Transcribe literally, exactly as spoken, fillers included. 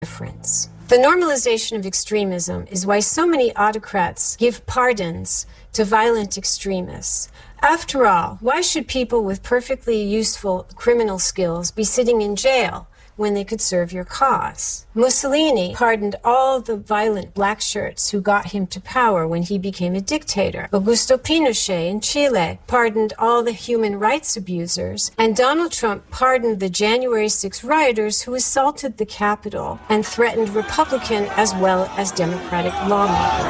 difference. The normalization of extremism is why so many autocrats give pardons to violent extremists. After all, why should people with perfectly useful criminal skills be sitting in jail when they could serve your cause? Mussolini pardoned all the violent black shirts who got him to power when he became a dictator. Augusto Pinochet in Chile pardoned all the human rights abusers. And Donald Trump pardoned the January sixth rioters who assaulted the Capitol and threatened Republican as well as Democratic lawmakers.